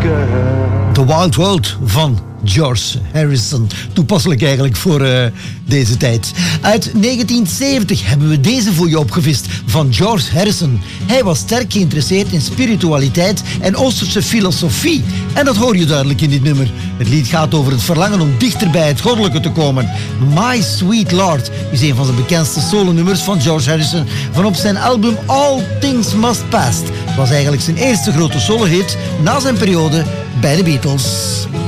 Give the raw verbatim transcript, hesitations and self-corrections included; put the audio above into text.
girl. The Wild World van George Harrison. Toepasselijk eigenlijk voor uh, deze tijd. Uit negentien zeventig hebben we deze voor je opgevist van George Harrison. Hij was sterk geïnteresseerd in spiritualiteit en Oosterse filosofie. En dat hoor je duidelijk in dit nummer. Het lied gaat over het verlangen om dichter bij het goddelijke te komen. My Sweet Lord is een van de bekendste solonummers van George Harrison van op zijn album All Things Must Pass. Het was eigenlijk zijn eerste grote solohit na zijn periode bij de Beatles.